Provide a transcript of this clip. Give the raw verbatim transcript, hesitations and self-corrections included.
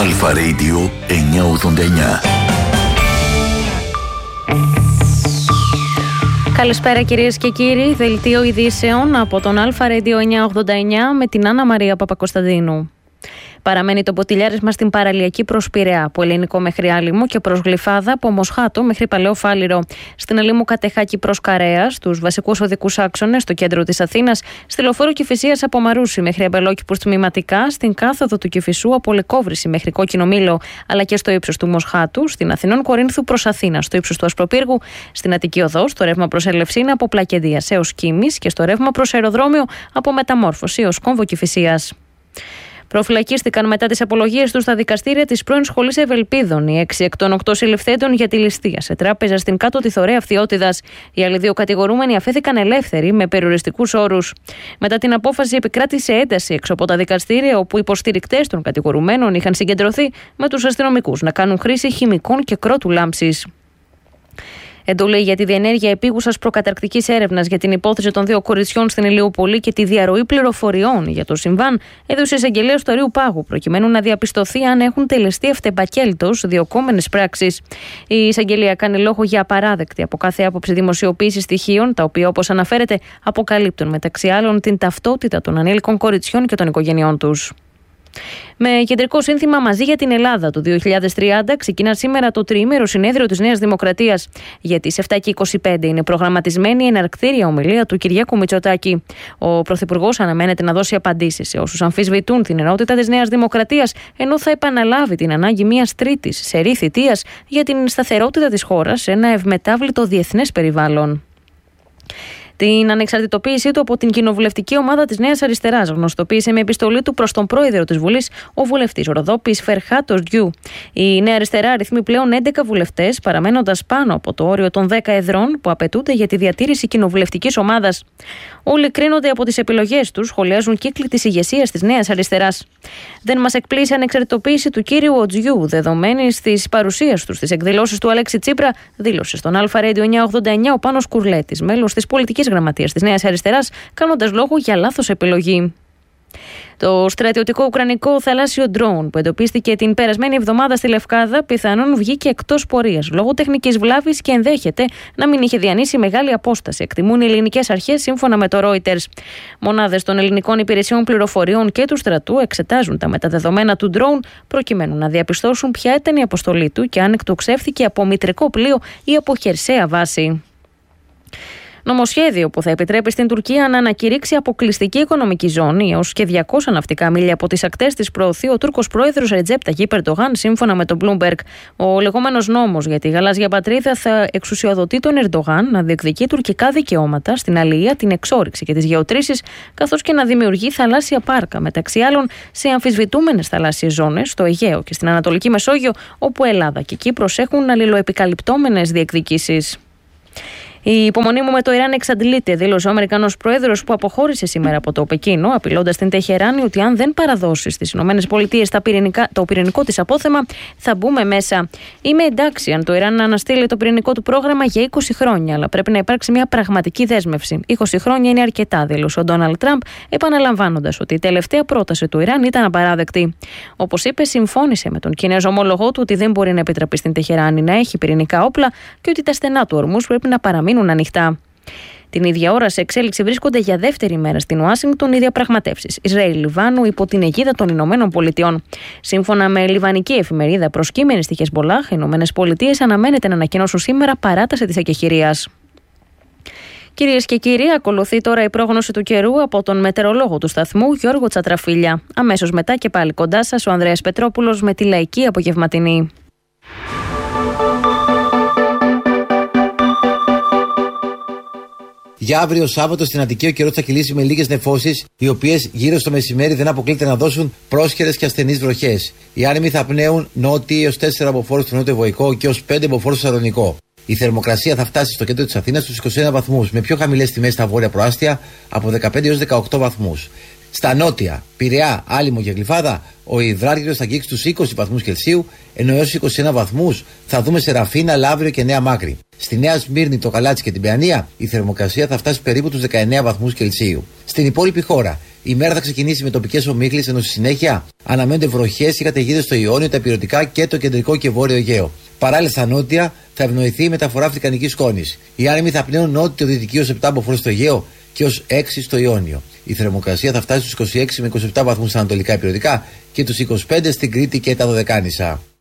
Αλφα Radio εννιακόσια ογδόντα εννιά. Καλησπέρα κυρίες και κύριοι, δελτίο ειδήσεων από τον Αλφα Radio εννιακόσια ογδόντα εννιά με την Άννα Μαρία Παπακοσταντίνου. Παραμένει το ποτηλιάρισμα στην παραλιακή προς Πειραιά, από Ελληνικό μέχρι Άλυμο και προς Γλυφάδα, από Μοσχάτο μέχρι Παλαιό Φάληρο, στην Αλήμου Κατεχάκη προς Καρέα, στους βασικούς οδικούς άξονες, στο κέντρο της Αθήνας, στη Λεωφόρο Κηφισίας από Μαρούσι μέχρι Αμπελόκηπους τμηματικά, στην κάθοδο του Κηφισού από Λεκόβρηση μέχρι Κόκκινο Μήλο, αλλά και στο ύψος του Μοσχάτου, στην Αθηνών Κορίνθου προς Αθήνα, στο ύψος του Ασπροπύργου, στην Αττική Οδό, στο ρεύμα προς Ελευσίνα από Πλακεντίας έως Κίμης και στο ρεύμα προς Αεροδρόμιο από Μεταμόρφωση έως Κόμβο Κηφισίας. Προφυλακίστηκαν μετά τις απολογίες τους στα δικαστήρια της πρώην Σχολής Ευελπίδων οι έξι εκ των οκτώ συλληφθέντων για τη ληστεία σε τράπεζα στην Κάτω Τιθωρέα Φθιώτιδας. Οι άλλοι δύο κατηγορούμενοι αφέθηκαν ελεύθεροι με περιοριστικούς όρους. Μετά την απόφαση επικράτησε ένταση έξω από τα δικαστήρια, όπου υποστηρικτές των κατηγορουμένων είχαν συγκεντρωθεί με τους αστυνομικούς να κάνουν χρήση χημικών και κρότου λάμψης. Εντολή για τη διενέργεια επίγουσας προκαταρκτικής έρευνας για την υπόθεση των δύο κοριτσιών στην Ηλιούπολη και τη διαρροή πληροφοριών για το συμβάν έδωσε εισαγγελέας του Αρείου Πάγου, προκειμένου να διαπιστωθεί αν έχουν τελεστεί αυτεμπακέλτος διωκόμενες πράξεις. Η εισαγγελία κάνει λόγο για απαράδεκτη από κάθε άποψη δημοσιοποίηση στοιχείων, τα οποία, όπως αναφέρεται, αποκαλύπτουν μεταξύ άλλων την ταυτότητα των ανήλικων κοριτσιών και των οικογενειών τους. Με κεντρικό σύνθημα «Μαζί για την Ελλάδα» του δύο χιλιάδες τριάντα ξεκινά σήμερα το τριήμερο συνέδριο της Νέας Δημοκρατίας. Για τις επτά και είκοσι πέντε είναι προγραμματισμένη η εναρκτήρια ομιλία του Κυριάκου Μητσοτάκη. Ο Πρωθυπουργός αναμένεται να δώσει απαντήσεις σε όσους αμφισβητούν την ενότητα της Νέας Δημοκρατίας, ενώ θα επαναλάβει την ανάγκη μιας τρίτης σερί θητείας για την σταθερότητα της χώρας σε ένα ευμετάβλητο διεθνές περιβάλλον. Την ανεξαρτητοποίησή του από την κοινοβουλευτική ομάδα της Νέας Αριστεράς γνωστοποίησε με επιστολή του προς τον πρόεδρο της Βουλής, ο βουλευτής Ροδόπης Φερχάτος Γιου. Η Νέα Αριστερά αριθμεί πλέον έντεκα βουλευτές, παραμένοντας πάνω από το όριο των δέκα εδρών που απαιτούνται για τη διατήρηση κοινοβουλευτικής ομάδας. Όλοι κρίνονται από τις επιλογές τους, σχολιάζουν κύκλοι της ηγεσίας της Νέας Αριστεράς. Δεν μας εκπλήσει η ανεξαρτητοποίηση του κύριου Οτζιού, δεδομένη της παρουσίας του στις εκδηλώσεις του Αλέξη Τσίπρα, δήλωσε στον Αλφα Radio εννιακόσια ογδόντα εννιά ο Πάνος Κουρλέτης, μέλος της πολιτικής γραμματείας της Νέας Αριστεράς, κάνοντας λόγο για λάθος επιλογή. Το στρατιωτικό ουκρανικό θαλάσσιο ντρόουν που εντοπίστηκε την περασμένη εβδομάδα στη Λευκάδα πιθανόν βγήκε εκτός πορείας λόγω τεχνικής βλάβης και ενδέχεται να μην είχε διανύσει μεγάλη απόσταση, εκτιμούν οι ελληνικές αρχές σύμφωνα με το Reuters. Μονάδες των ελληνικών υπηρεσιών πληροφοριών και του στρατού εξετάζουν τα μεταδεδομένα του ντρόουν προκειμένου να διαπιστώσουν ποια ήταν η αποστολή του και αν εκτοξεύθηκε από μητρικό πλοίο ή από χερσαία βάση. Νομοσχέδιο που θα επιτρέπει στην Τουρκία να ανακηρύξει αποκλειστική οικονομική ζώνη έως και διακόσια ναυτικά μίλια από τις ακτές της προωθεί ο Τούρκος πρόεδρος Ρετζέπ Ταγίπ Ερντογάν, σύμφωνα με τον Bloomberg. Ο λεγόμενος νόμος για τη γαλάζια πατρίδα θα εξουσιοδοτεί τον Ερντογάν να διεκδικεί τουρκικά δικαιώματα στην αλληλεία, την εξόρυξη και τις γεωτρήσεις, καθώς και να δημιουργεί θαλάσσια πάρκα, μεταξύ άλλων σε αμφισβητούμενες θαλάσσιες ζώνες, στο Αιγαίο και στην Ανατολική Μεσόγειο, όπου Ελλάδα και Κύπρος έχουν αλληλοεπικαλυπτόμενες διεκδικήσεις. Η υπομονή μου με το Ιράν εξαντλείται, δήλωσε ο Αμερικανός πρόεδρος που αποχώρησε σήμερα από το Πεκίνο, απειλώντας την Τεχεράνη ότι αν δεν παραδώσει στις ΗΠΑ το πυρηνικό της απόθεμα, θα μπούμε μέσα. Είμαι εντάξει αν το Ιράν αναστείλει το πυρηνικό του πρόγραμμα για είκοσι χρόνια, αλλά πρέπει να υπάρξει μια πραγματική δέσμευση. είκοσι χρόνια είναι αρκετά, δήλωσε ο Ντόναλντ Τραμπ, επαναλαμβάνοντας ότι η τελευταία πρόταση του Ιράν ήταν απαράδεκτη. Όπως είπε, συμφώνησε με τον Κινέζο ομόλογό του ότι δεν μπορεί να επιτραπεί στην Τεχεράνη να έχει πυρηνικά όπλα και ότι τα στενά του ορμούς πρέπει να παραμείνουν ανοιχτά. Την ίδια ώρα, σε εξέλιξη βρίσκονται για δεύτερη μέρα στην Ουάσιγκτον οι διαπραγματεύσεις Ισραήλ-Λιβάνου υπό την αιγίδα των Ηνωμένων Πολιτειών. Σύμφωνα με λιβανική εφημερίδα προσκύμενη στη Χεσμπολάχ, οι Ηνωμένες Πολιτείες αναμένεται να ανακοινώσουν σήμερα παράταση της εκεχηρίας. Κυρίες και κύριοι, ακολουθεί τώρα η πρόγνωση του καιρού από τον μετεωρολόγο του σταθμού Γιώργο Τσατραφίλια. Αμέσως μετά και πάλι κοντά σας ο Ανδρέας Πετρόπουλος με τη λαϊκή απογευματινή. Για αύριο Σάββατο στην Αττική ο καιρός θα κυλήσει με λίγες νεφώσεις, οι οποίες γύρω στο μεσημέρι δεν αποκλείται να δώσουν πρόσχερες και ασθενείς βροχές. Οι άνεμοι θα πνέουν νότιοι έως τέσσερα μποφόρ στο νότιο-βοϊκό και έως πέντε μποφόρ στο Σαλονικό. Η θερμοκρασία θα φτάσει στο κέντρο της Αθήνας στους είκοσι ένα βαθμούς, με πιο χαμηλές τιμές στα βόρεια προάστια από δεκαπέντε έως δεκαοκτώ βαθμούς. Στα νότια, Πειραιά, Άλυμο και Γλυφάδα, ο υδράργυρος θα αγγίξει τους είκοσι βαθμούς Κελσίου, ενώ έως είκοσι ένα βαθμούς θα δούμε σε Ραφίνα, Λαύριο και Νέα Μάκρη. Στη Νέα Σμύρνη, το Καλάτσι και την Παιανία, η θερμοκρασία θα φτάσει περίπου τους δεκαεννέα βαθμούς Κελσίου. Στην υπόλοιπη χώρα, Η μέρα θα ξεκινήσει με τοπικές ομίχλες, ενώ στη συνέχεια αναμένονται βροχές ή καταιγίδες στο Ιόνιο, τα Ηπειρωτικά και το κεντρικό και βόρειο Αιγαίο. Παράλληλα, στα νότια θα ευνοηθεί η μεταφορά αφρικανικής σκόνης. Οι άνεμοι θα πνέουν νότιο-δυτική ως επτά μποφόρ στο Αιγαίο και ως έξι στο Ιόνιο. Η θερμοκρασία θα φτάσει στους είκοσι έξι με είκοσι επτά βαθμούς στα ανατολικά Ηπειρωτικά και τους είκοσι πέντε στην Κρήτη και τα Δωδεκάνησα.